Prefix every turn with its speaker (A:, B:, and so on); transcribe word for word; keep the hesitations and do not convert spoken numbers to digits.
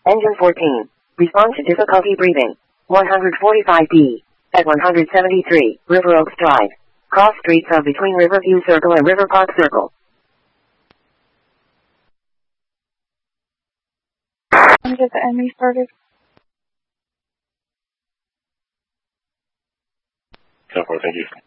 A: Engine fourteen. Respond to difficulty breathing. one forty-five B. At one seventy-three, River Oaks Drive. Cross streets are between Riverview Circle and River Park Circle.
B: Get the enemy started.
C: ten four, thank you.